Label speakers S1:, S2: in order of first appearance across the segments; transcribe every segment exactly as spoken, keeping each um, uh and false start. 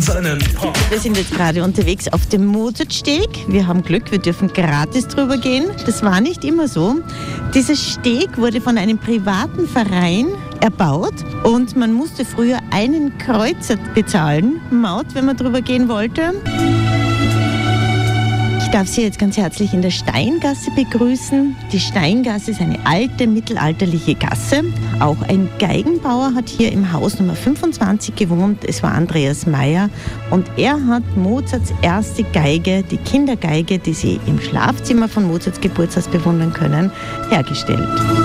S1: Sonnenpop.
S2: Wir sind jetzt gerade unterwegs auf dem Mozartsteg. Wir haben Glück, wir dürfen gratis drüber gehen. Das war nicht immer so. Dieser Steg wurde von einem privaten Verein erbaut und man musste früher einen Kreuzer bezahlen, Maut, wenn man drüber gehen wollte. Ich darf Sie jetzt ganz herzlich in der Steingasse begrüßen. Die Steingasse ist eine alte, mittelalterliche Gasse. Auch ein Geigenbauer hat hier im Haus Nummer fünfundzwanzig gewohnt. Es war Andreas Meyer und er hat Mozarts erste Geige, die Kindergeige, die Sie im Schlafzimmer von Mozarts Geburtshaus bewundern können, hergestellt.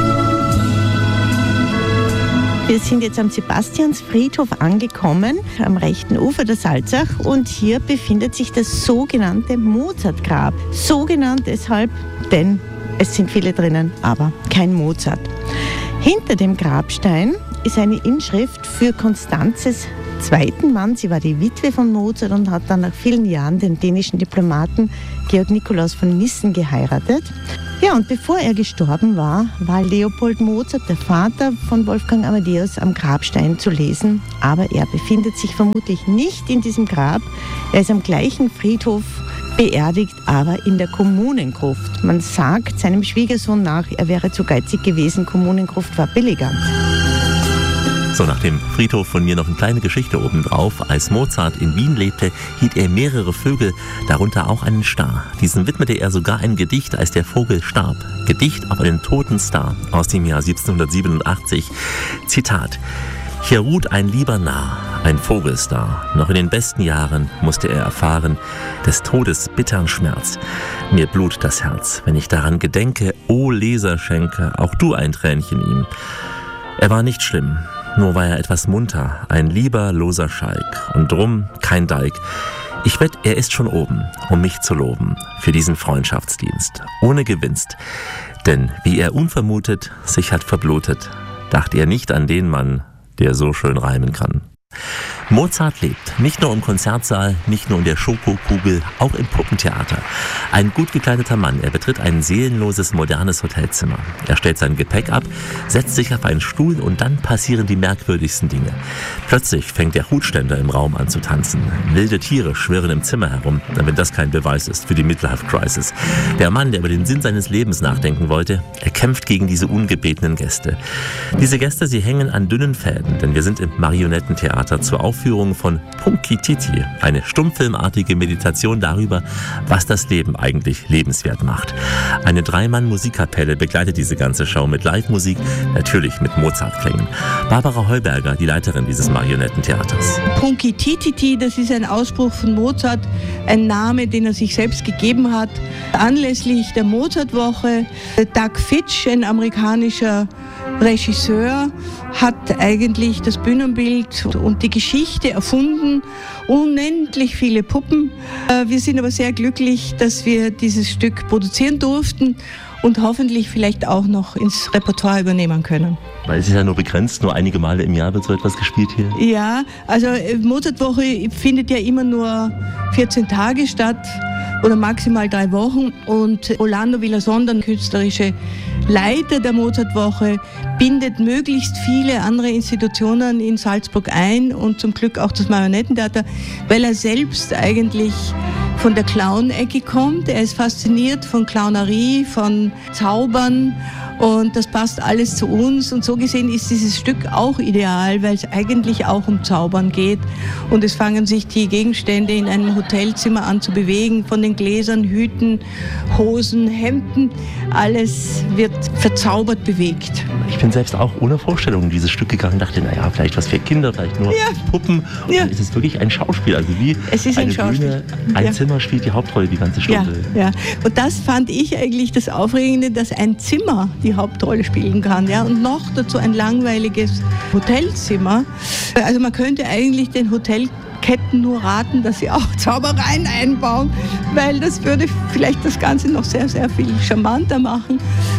S2: Wir sind jetzt am Sebastiansfriedhof angekommen, am rechten Ufer der Salzach, und hier befindet sich das sogenannte Mozartgrab. So genannt deshalb, denn es sind viele drinnen, aber kein Mozart. Hinter dem Grabstein ist eine Inschrift für Konstanzes zweiten Mann. Sie war die Witwe von Mozart und hat dann nach vielen Jahren den dänischen Diplomaten Georg Nikolaus von Nissen geheiratet. Ja, und bevor er gestorben war, war Leopold Mozart, der Vater von Wolfgang Amadeus, am Grabstein zu lesen. Aber er befindet sich vermutlich nicht in diesem Grab. Er ist am gleichen Friedhof beerdigt, aber in der Kommunengruft. Man sagt seinem Schwiegersohn nach, er wäre zu geizig gewesen, Kommunengruft war billiger.
S3: So, nach dem Friedhof von mir noch eine kleine Geschichte obendrauf. Als Mozart in Wien lebte, hielt er mehrere Vögel, darunter auch einen Star. Diesem widmete er sogar ein Gedicht, als der Vogel starb. Gedicht auf einen toten Star aus dem Jahr siebzehnhundertsiebenundachtzig. Zitat: Hier ruht ein lieber Narr, ein Vogelstar. Noch in den besten Jahren musste er erfahren des Todes bittern Schmerz. Mir blut das Herz, wenn ich daran gedenke. O Leser, schenke auch du ein Tränchen ihm. Er war nicht schlimm. Nur war er etwas munter, ein lieber, loser Schalk. Und drum kein Dalk. Ich wett, er ist schon oben, um mich zu loben, für diesen Freundschaftsdienst, ohne Gewinst. Denn wie er unvermutet sich hat verblutet, dachte er nicht an den Mann, der so schön reimen kann. Mozart lebt, nicht nur im Konzertsaal, nicht nur in der Schokokugel, auch im Puppentheater. Ein gut gekleideter Mann, er betritt ein seelenloses, modernes Hotelzimmer. Er stellt sein Gepäck ab, setzt sich auf einen Stuhl und dann passieren die merkwürdigsten Dinge. Plötzlich fängt der Hutständer im Raum an zu tanzen. Wilde Tiere schwirren im Zimmer herum, wenn das kein Beweis ist für die Midlife-Crisis. Der Mann, der über den Sinn seines Lebens nachdenken wollte, er kämpft gegen diese ungebetenen Gäste. Diese Gäste, sie hängen an dünnen Fäden, denn wir sind im Marionettentheater zur Aufführung von Punkititi, eine stummfilmartige Meditation darüber, was das Leben eigentlich lebenswert macht. Eine Dreimann-Musikkapelle begleitet diese ganze Show mit Live-Musik, natürlich mit Mozart-Klängen. Barbara Heuberger, die Leiterin dieses Marionettentheaters.
S4: Punkititi, das ist ein Ausspruch von Mozart, ein Name, den er sich selbst gegeben hat, anlässlich der Mozartwoche. Doug Fitch, ein amerikanischer Regisseur, hat eigentlich das Bühnenbild und die Geschichte erfunden. Unendlich viele Puppen. Wir sind aber sehr glücklich, dass wir dieses Stück produzieren durften und hoffentlich vielleicht auch noch ins Repertoire übernehmen können.
S3: Weil es ist ja nur begrenzt, nur einige Male im Jahr wird so etwas gespielt hier.
S4: Ja, also Mozartwoche findet ja immer nur vierzehn Tage statt oder maximal drei Wochen, und Orlando Villason, der künstlerische Leiter der Mozartwoche, bindet möglichst viele andere Institutionen in Salzburg ein und zum Glück auch das Marionettentheater, weil er selbst eigentlich von der Clown-Ecke kommt. Er ist fasziniert von Clownerie, von Zaubern, und das passt alles zu uns. Und so gesehen ist dieses Stück auch ideal, weil es eigentlich auch um Zaubern geht. Und es fangen sich die Gegenstände in einem Hotelzimmer an zu bewegen, von den Gläsern, Hüten, Hosen, Hemden. Alles wird verzaubert bewegt.
S3: Ich bin selbst auch ohne Vorstellung in dieses Stück gegangen und dachte, naja, vielleicht was für Kinder, vielleicht nur
S4: ja.
S3: Puppen. Und
S4: ja.
S3: dann ist es wirklich ein Schauspiel. Also wie
S4: es ist
S3: eine
S4: ein Schauspiel.
S3: Bühne, ein
S4: ja.
S3: Zimmer spielt die Hauptrolle die ganze Stunde.
S4: Ja, ja. Und das fand ich eigentlich das Aufregende, dass ein Zimmer die Hauptrolle spielen kann. Ja? Und noch dazu ein langweiliges Hotelzimmer. Also man könnte eigentlich den Hotelketten nur raten, dass sie auch Zaubereien einbauen, weil das würde vielleicht das Ganze noch sehr, sehr viel charmanter machen.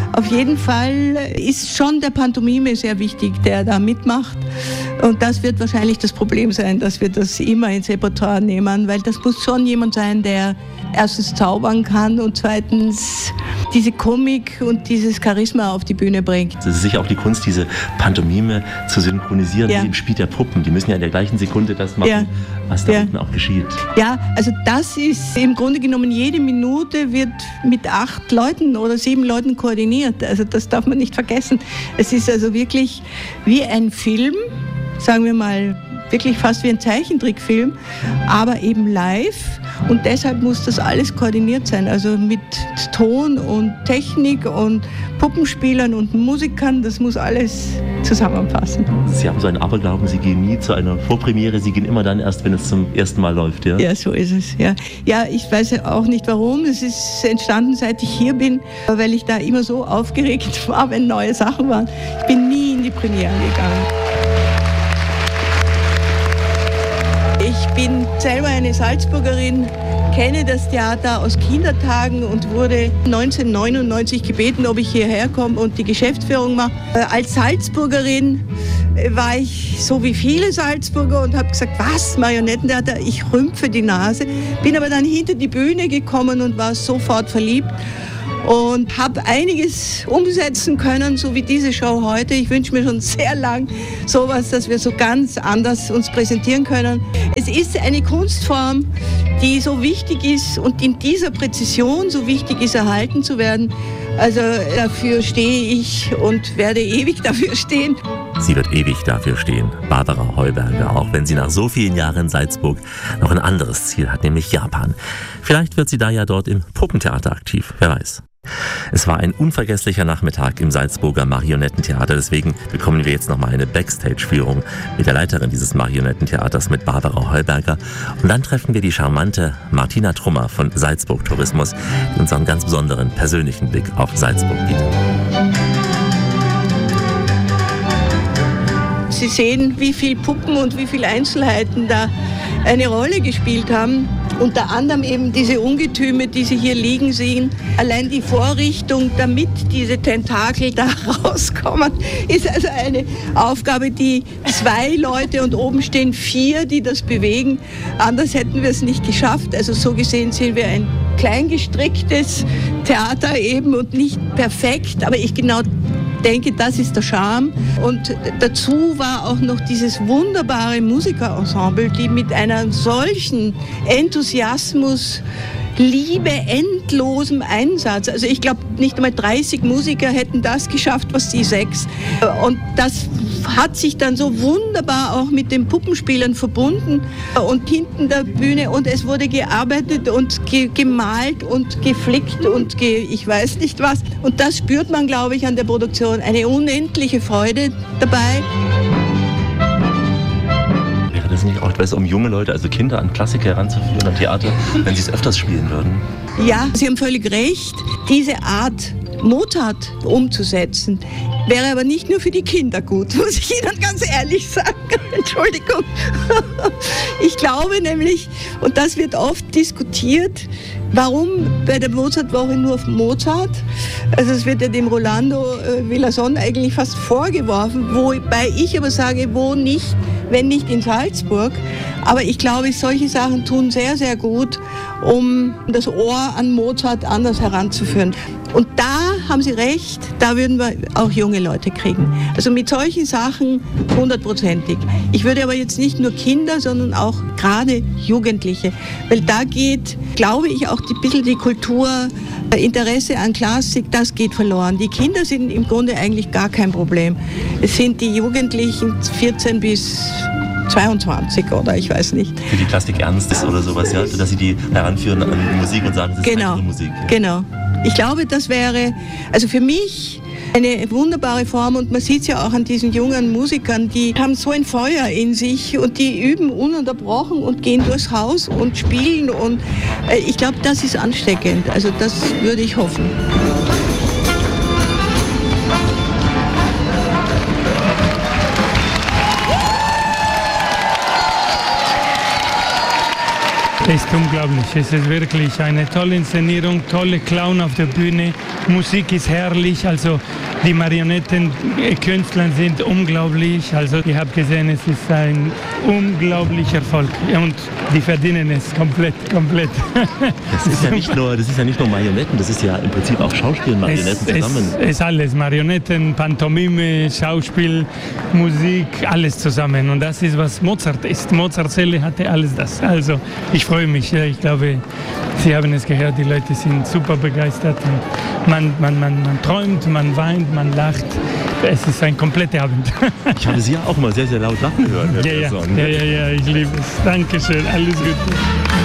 S4: Auf jeden Fall ist schon der Pantomime sehr wichtig, der da mitmacht. Und das wird wahrscheinlich das Problem sein, dass wir das immer ins Repertoire nehmen, weil das muss schon jemand sein, der erstens zaubern kann und zweitens diese Komik und dieses Charisma auf die Bühne bringt.
S3: Es ist sicher auch die Kunst, diese Pantomime zu synchronisieren, ja, wie im Spiel der Puppen. Die müssen ja in der gleichen Sekunde das machen, ja, was da ja unten auch geschieht.
S4: Ja, also das ist im Grunde genommen, jede Minute wird mit acht Leuten oder sieben Leuten koordiniert. Also das darf man nicht vergessen. Es ist also wirklich wie ein Film, sagen wir mal, wirklich fast wie ein Zeichentrickfilm, aber eben live, und deshalb muss das alles koordiniert sein, also mit Ton und Technik und Puppenspielern und Musikern, das muss alles zusammenpassen.
S3: Sie haben so einen Aberglauben, Sie gehen nie zu einer Vorpremiere, Sie gehen immer dann erst, wenn es zum ersten Mal läuft, ja?
S4: Ja, so ist es, ja. Ja, ich weiß auch nicht warum, es ist entstanden, seit ich hier bin, weil ich da immer so aufgeregt war, wenn neue Sachen waren. Ich bin nie in die Premiere gegangen. Ich bin selber eine Salzburgerin, kenne das Theater aus Kindertagen und wurde neunzehnhundertneunundneunzig gebeten, ob ich hierher komme und die Geschäftsführung mache. Als Salzburgerin war ich so wie viele Salzburger und habe gesagt, was, Marionettentheater, ich rümpfe die Nase. Bin aber dann hinter die Bühne gekommen und war sofort verliebt. Und habe einiges umsetzen können, so wie diese Show heute. Ich wünsche mir schon sehr lang sowas, dass wir so ganz anders uns präsentieren können. Es ist eine Kunstform, die so wichtig ist und in dieser Präzision so wichtig ist, erhalten zu werden. Also dafür stehe ich und werde ewig dafür stehen.
S3: Sie wird ewig dafür stehen, Barbara Heuberger, auch wenn sie nach so vielen Jahren in Salzburg noch ein anderes Ziel hat, nämlich Japan. Vielleicht wird sie da ja dort im Puppentheater aktiv, wer weiß. Es war ein unvergesslicher Nachmittag im Salzburger Marionettentheater, deswegen bekommen wir jetzt nochmal eine Backstage-Führung mit der Leiterin dieses Marionettentheaters, mit Barbara Heuberger. Und dann treffen wir die charmante Martina Trummer von Salzburg Tourismus, die uns einen ganz besonderen persönlichen Blick auf Salzburg bietet.
S4: Sie sehen, wie viel Puppen und wie viele Einzelheiten da eine Rolle gespielt haben. Unter anderem eben diese Ungetüme, die Sie hier liegen sehen. Allein die Vorrichtung, damit diese Tentakel da rauskommen, ist also eine Aufgabe, die zwei Leute und oben stehen vier, die das bewegen. Anders hätten wir es nicht geschafft. Also so gesehen sind wir ein kleingestricktes Theater eben und nicht perfekt, aber ich genau denke, das ist der Charme. Und dazu war auch noch dieses wunderbare Musikerensemble, die mit einem solchen Enthusiasmus, Liebe, endlosem Einsatz. Also ich glaube, nicht einmal dreißig Musiker hätten das geschafft, was die sechs. Und das hat sich dann so wunderbar auch mit den Puppenspielern verbunden und hinten der Bühne, und es wurde gearbeitet und ge- gemalt und geflickt und ge- ich weiß nicht was. Und das spürt man, glaube ich, an der Produktion. Eine unendliche Freude dabei.
S3: Wäre das nicht auch etwas, um junge Leute, also Kinder, an Klassiker heranzuführen, an Theater, wenn sie es öfters spielen würden?
S4: Ja, Sie haben völlig recht. Diese Art, Mozart umzusetzen, wäre aber nicht nur für die Kinder gut, muss ich Ihnen ganz ehrlich sagen. Entschuldigung. Ich glaube nämlich, und das wird oft diskutiert, warum bei der Mozartwoche nur auf Mozart? Also es wird ja dem Rolando äh, Villazón eigentlich fast vorgeworfen, wobei ich aber sage, wo nicht, wenn nicht in Salzburg. Aber ich glaube, solche Sachen tun sehr, sehr gut, um das Ohr an Mozart anders heranzuführen. Und da haben Sie recht, da würden wir auch junge Leute kriegen. Also mit solchen Sachen hundertprozentig. Ich würde aber jetzt nicht nur Kinder, sondern auch gerade Jugendliche. Weil da geht, glaube ich, auch ein bisschen die Kultur, Interesse an Klassik, das geht verloren. Die Kinder sind im Grunde eigentlich gar kein Problem. Es sind die Jugendlichen vierzehn bis zweiundzwanzig oder ich weiß nicht.
S3: Für die Klassik ernst ist oder sowas, ja? Dass sie die heranführen an die Musik und sagen, das ist
S4: genau,
S3: einfach Musik. Ja.
S4: Genau. Ich glaube, das wäre, also für mich, eine wunderbare Form, und man sieht es ja auch an diesen jungen Musikern, die haben so ein Feuer in sich und die üben ununterbrochen und gehen durchs Haus und spielen, und äh, ich glaube, das ist ansteckend. Also das würde ich hoffen.
S1: ist unglaublich. Es ist wirklich eine tolle Inszenierung, tolle Clown auf der Bühne. Musik ist herrlich, also die Marionettenkünstler sind unglaublich. Also ich habe gesehen, es ist ein unglaublicher Erfolg und die verdienen es komplett, komplett.
S3: Das ist ja nicht nur, das ist ja nicht nur Marionetten, das ist ja im Prinzip auch Schauspiel und Marionetten
S1: es,
S3: zusammen.
S1: Es ist alles, Marionetten, Pantomime, Schauspiel, Musik, alles zusammen. Und das ist, was Mozart ist. Mozart Säle hatte alles das. Also ich freue mich. Ich glaube, Sie haben es gehört, die Leute sind super begeistert. Und man, man, man, man träumt, man weint, man lacht. Es ist ein kompletter Abend.
S3: Ich habe Sie ja auch mal sehr, sehr laut lachen hören.
S1: Ja, ja, ja, ja, ja, ich liebe es. Dankeschön, alles Gute.